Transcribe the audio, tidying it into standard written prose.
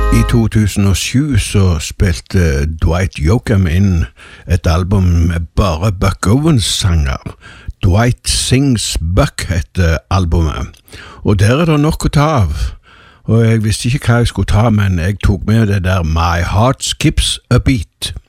I 2007 så spilte Dwight Yoakam inn et album med bare Buck Owens-sanger. Dwight Sings Buck heter albumet, og der er det nok å ta av. Og jeg visste ikke hva jeg skulle ta, men jeg tok med det der My Heart Skips a Beat.